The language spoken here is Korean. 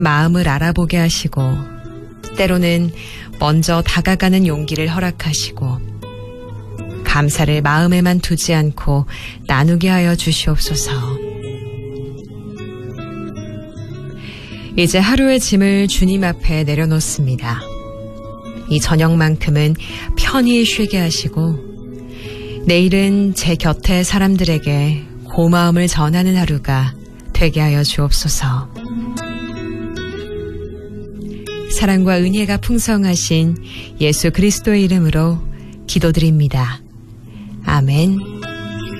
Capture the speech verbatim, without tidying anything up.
마음을 알아보게 하시고 때로는 먼저 다가가는 용기를 허락하시고 감사를 마음에만 두지 않고 나누게 하여 주시옵소서. 이제 하루의 짐을 주님 앞에 내려놓습니다. 이 저녁만큼은 편히 쉬게 하시고 내일은 제 곁에 사람들에게 고마움을 전하는 하루가 되게 하여 주옵소서. 사랑과 은혜가 풍성하신 예수 그리스도의 이름으로 기도드립니다. 아멘.